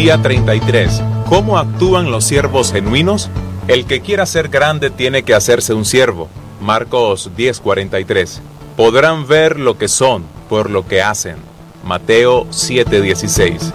Día 33. ¿Cómo actúan los siervos genuinos? El que quiera ser grande tiene que hacerse un siervo. Marcos 10:43. Podrán ver lo que son por lo que hacen. Mateo 7:16.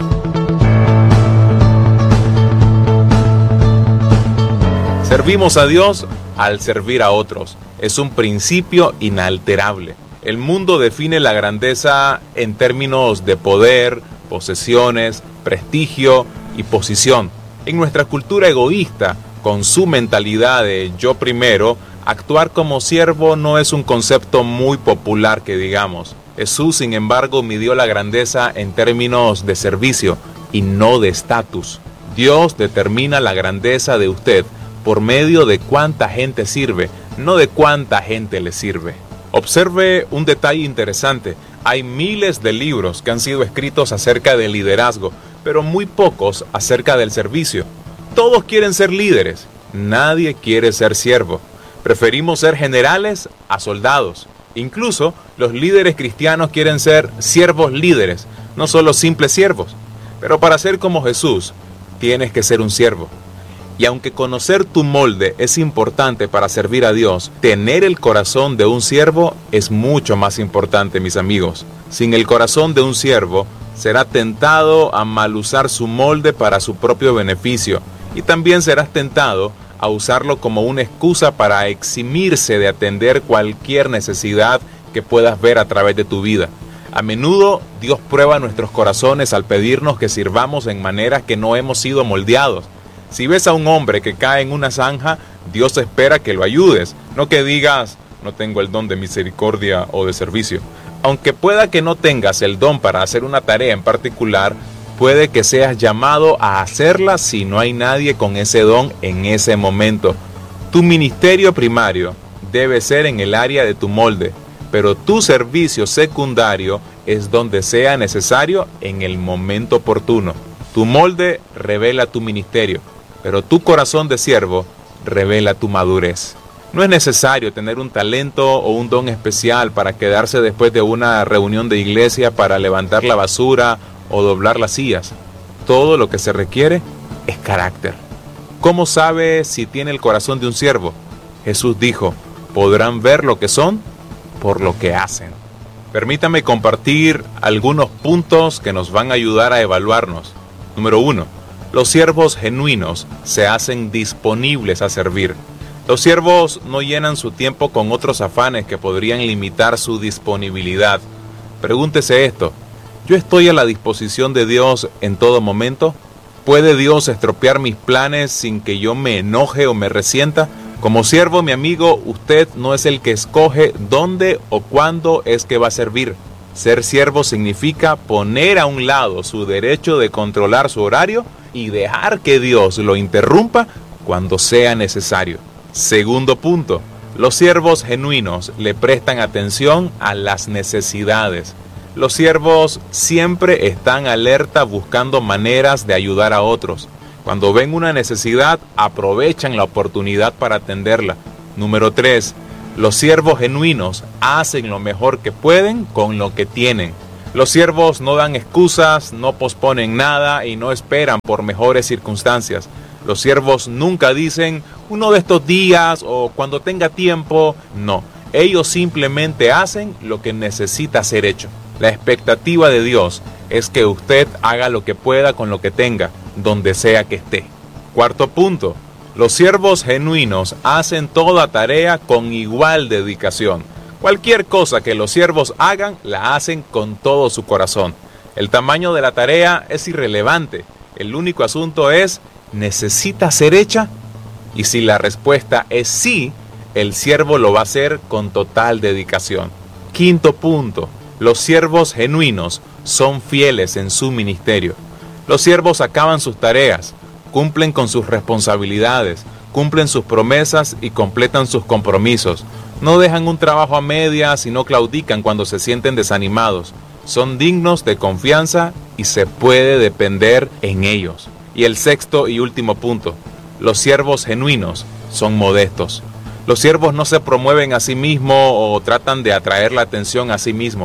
Servimos a Dios al servir a otros. Es un principio inalterable. El mundo define la grandeza en términos de poder, posesiones, prestigio y posición. En nuestra cultura egoísta, con su mentalidad de yo primero, actuar como siervo no es un concepto muy popular que digamos. Jesús, sin embargo, midió la grandeza en términos de servicio y no de estatus. Dios determina la grandeza de usted por medio de cuánta gente sirve, no de cuánta gente le sirve. Observe un detalle interesante. Hay miles de libros que han sido escritos acerca del liderazgo, pero muy pocos acerca del servicio. Todos quieren ser líderes, nadie quiere ser siervo. Preferimos ser generales a soldados. Incluso los líderes cristianos quieren ser siervos líderes, no solo simples siervos. Pero para ser como Jesús, tienes que ser un siervo. Y aunque conocer tu molde es importante para servir a Dios, tener el corazón de un siervo es mucho más importante, mis amigos. Sin el corazón de un siervo, será tentado a mal usar su molde para su propio beneficio. Y también serás tentado a usarlo como una excusa para eximirse de atender cualquier necesidad que puedas ver a través de tu vida. A menudo Dios prueba nuestros corazones al pedirnos que sirvamos en maneras que no hemos sido moldeados. Si ves a un hombre que cae en una zanja, Dios espera que lo ayudes, no que digas, no tengo el don de misericordia o de servicio. Aunque pueda que no tengas el don para hacer una tarea en particular, puede que seas llamado a hacerla si no hay nadie con ese don en ese momento. Tu ministerio primario debe ser en el área de tu molde, pero tu servicio secundario es donde sea necesario en el momento oportuno. Tu molde revela tu ministerio, pero tu corazón de siervo revela tu madurez. No es necesario tener un talento o un don especial para quedarse después de una reunión de iglesia para levantar la basura o doblar las sillas. Todo lo que se requiere es carácter. ¿Cómo sabe si tiene el corazón de un siervo? Jesús dijo, podrán ver lo que son por lo que hacen. Permítame compartir algunos puntos que nos van a ayudar a evaluarnos. Número 1. Los siervos genuinos se hacen disponibles a servir. Los siervos no llenan su tiempo con otros afanes que podrían limitar su disponibilidad. Pregúntese esto, ¿yo estoy a la disposición de Dios en todo momento? ¿Puede Dios estropear mis planes sin que yo me enoje o me resienta? Como siervo, mi amigo, usted no es el que escoge dónde o cuándo es que va a servir. Ser siervo significa poner a un lado su derecho de controlar su horario y dejar que Dios lo interrumpa cuando sea necesario. Segundo punto, los siervos genuinos le prestan atención a las necesidades. Los siervos siempre están alerta buscando maneras de ayudar a otros. Cuando ven una necesidad, aprovechan la oportunidad para atenderla. Número 3. Los siervos genuinos hacen lo mejor que pueden con lo que tienen. Los siervos no dan excusas, no posponen nada y no esperan por mejores circunstancias. Los siervos nunca dicen uno de estos días o cuando tenga tiempo. No, ellos simplemente hacen lo que necesita ser hecho. La expectativa de Dios es que usted haga lo que pueda con lo que tenga, donde sea que esté. Cuarto punto, los siervos genuinos hacen toda tarea con igual dedicación. Cualquier cosa que los siervos hagan, la hacen con todo su corazón. El tamaño de la tarea es irrelevante. El único asunto es, ¿necesita ser hecha? Y si la respuesta es sí, el siervo lo va a hacer con total dedicación. Quinto punto, los siervos genuinos son fieles en su ministerio. Los siervos acaban sus tareas, cumplen con sus responsabilidades, cumplen sus promesas y completan sus compromisos. No dejan un trabajo a medias y no claudican cuando se sienten desanimados. Son dignos de confianza y se puede depender en ellos. Y el sexto y último punto, los siervos genuinos son modestos. Los siervos no se promueven a sí mismos o tratan de atraer la atención a sí mismos.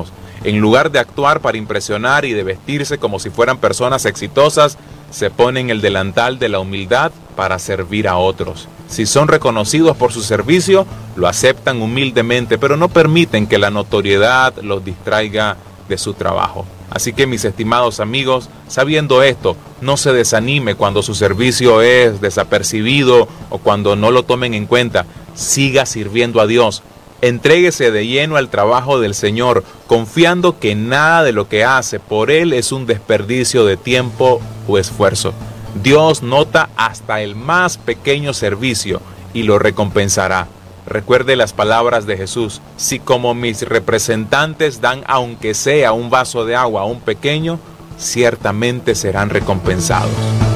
En lugar de actuar para impresionar y de vestirse como si fueran personas exitosas, se ponen el delantal de la humildad para servir a otros. Si son reconocidos por su servicio, lo aceptan humildemente, pero no permiten que la notoriedad los distraiga de su trabajo. Así que, mis estimados amigos, sabiendo esto, no se desanime cuando su servicio es desapercibido o cuando no lo tomen en cuenta. Siga sirviendo a Dios. Entréguese de lleno al trabajo del Señor, confiando que nada de lo que hace por Él es un desperdicio de tiempo o esfuerzo. Dios nota hasta el más pequeño servicio y lo recompensará. Recuerde las palabras de Jesús: si como mis representantes dan aunque sea un vaso de agua a un pequeño, ciertamente serán recompensados.